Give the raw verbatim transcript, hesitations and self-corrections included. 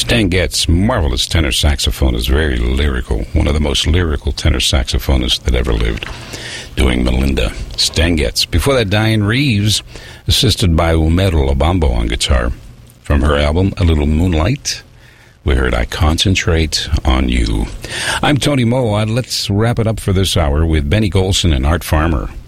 Stan Getz, marvelous tenor saxophonist, very lyrical, one of the most lyrical tenor saxophonists that ever lived, doing Melinda. Stan Getz. Before that, Diane Reeves, assisted by Umero Lobambo on guitar. From her album, A Little Moonlight, we heard I Concentrate on You. I'm Tony Moa. Let's wrap it up for this hour with Benny Golson and Art Farmer.